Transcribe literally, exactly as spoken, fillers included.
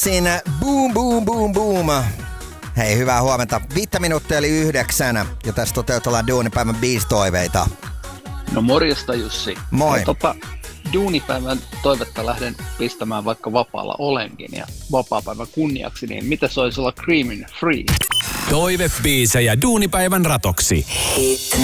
Jussin Boom Boom Boom Boom. Hei, hyvää huomenta. Viittä minuuttia eli yhdeksän. Ja tässä toteutellaan duunipäivän biistoiveita. No morjesta Jussi. Moi. Ja, tota, duunipäivän toivetta lähden pistämään vaikka vapaalla olenkin ja vapaapäivän kunniaksi, niin mitä se olisi olla Creamin Free? Toivebiisejä duunipäivän ratoksi.